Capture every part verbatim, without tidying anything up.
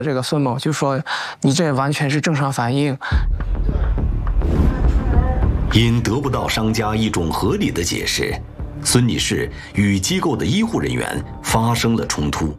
这个孙某就说：“你这完全是正常反应。” 因得不到商家一种合理的解释，孙女士与机构的医护人员发生了冲突。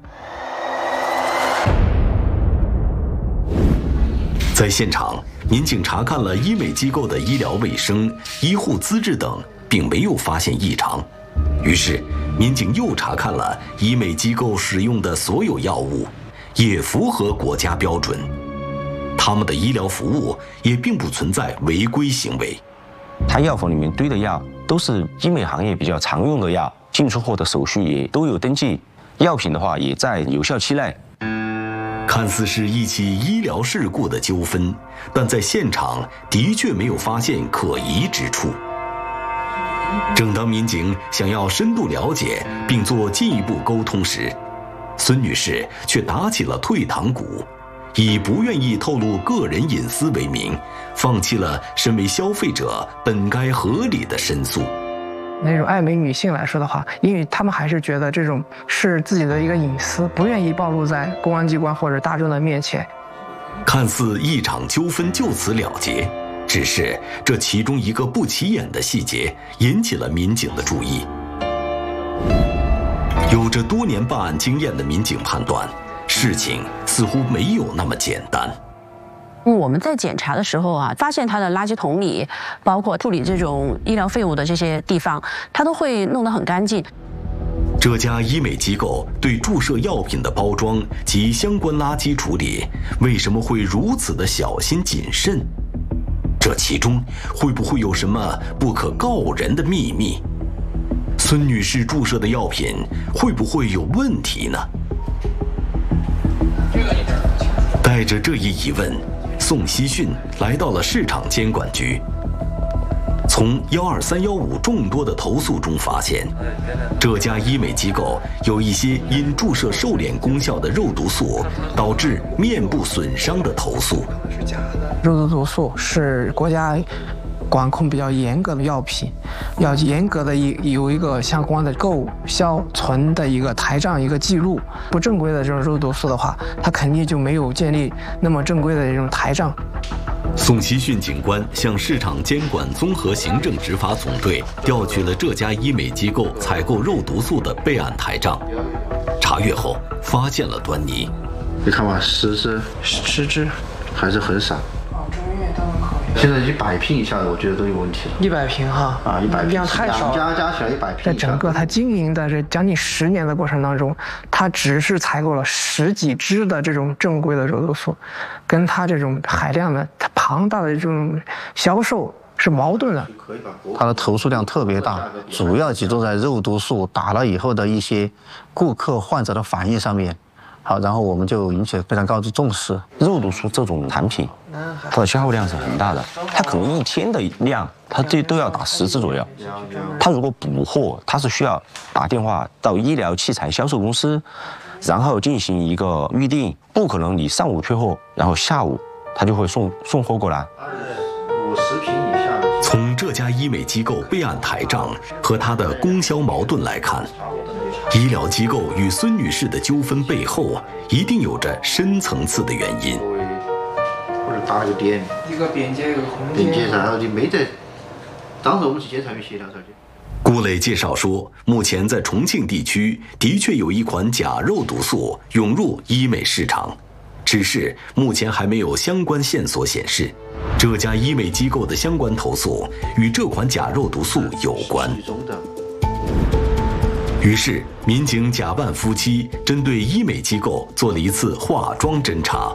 在现场，民警查看了医美机构的医疗卫生、医护资质等，并没有发现异常。于是，民警又查看了医美机构使用的所有药物，也符合国家标准。他们的医疗服务也并不存在违规行为。 他药房里面堆的药都是医美行业比较常用的药，进出货的手续也都有登记，药品的话也在有效期内。 看似是一起医疗事故的纠纷，但在现场的确没有发现可疑之处。正当民警想要深度了解并做进一步沟通时，孙女士却打起了退堂鼓，以不愿意透露个人隐私为名，放弃了身为消费者本该合理的申诉。 那种爱美女性来说的话，因为她们还是觉得这种是自己的一个隐私，不愿意暴露在公安机关或者大众的面前。 看似一场纠纷就此了结，只是这其中一个不起眼的细节引起了民警的注意。有着多年办案经验的民警判断，事情似乎没有那么简单。 我们在检查的时候啊，发现他的垃圾桶里，包括处理这种医疗废物的这些地方，他都会弄得很干净。 这家医美机构对注射药品的包装及相关垃圾处理，为什么会如此的小心谨慎？这其中会不会有什么不可告人的秘密？孙女士注射的药品会不会有问题呢？带着这一疑问，宋希训来到了市场监管局。从幺二三幺五众多的投诉中发现，这家医美机构有一些因注射瘦脸功效的肉毒素导致面部损伤的投诉。 肉毒素是国家管控比较严格的药品，要严格的一有一个相关的购销存的一个台账一个记录。不正规的这种肉毒素的话，它肯定就没有建立那么正规的这种台账。 宋希训警官向市场监管综合行政执法总队调取了这家医美机构采购肉毒素的备案台账，查阅后发现了端倪。 你看吧，十支， 十支还是很少。现在一百瓶以下的，我觉得都有问题了。 一百瓶哈啊，一百瓶量太少了， 加加起来一百瓶。 在整个它经营的这将近十年的过程当中，它只是采购了十几支的这种正规的肉毒素，跟它这种海量的、它庞大的这种销售是矛盾的。 它的投诉量特别大，主要集中在肉毒素打了以后的一些顾客患者的反应上面。好，然后我们就引起了非常高的重视。 肉毒素这种产品，它的消耗量是很大的，它可能一天的量，它这都要打十支左右。它如果补货，它是需要打电话到医疗器材销售公司，然后进行一个预定，不可能你上午缺货，然后下午它就会送送货过来。 五十瓶以下的。 从这家医美机构备案台账和它的供销矛盾来看，医疗机构与孙女士的纠纷背后一定有着深层次的原因。 或者打一个点， 一个边界一个空间。 边界上，然后就没在。当时我们去监察院协调上去。 顾磊介绍说，目前在重庆地区的确有一款假肉毒素涌入医美市场，只是目前还没有相关线索显示，这家医美机构的相关投诉与这款假肉毒素有关。于是，民警假扮夫妻，针对医美机构做了一次化妆侦查。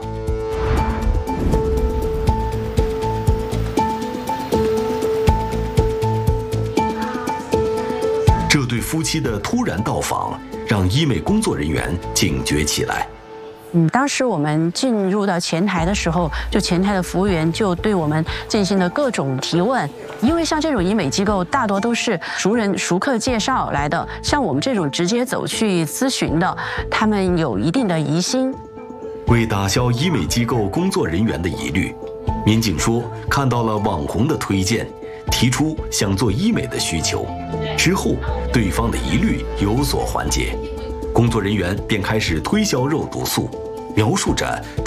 这对夫妻的突然到访，让医美工作人员警觉起来。 嗯，当时我们进入到前台的时候，就前台的服务员就对我们进行了各种提问。因为像这种医美机构大多都是熟人熟客介绍来的，像我们这种直接走去咨询的，他们有一定的疑心。 为打消医美机构工作人员的疑虑，民警说看到了网红的推荐，提出想做医美的需求。之后，对方的疑虑有所缓解，工作人员便开始推销肉毒素。 描述着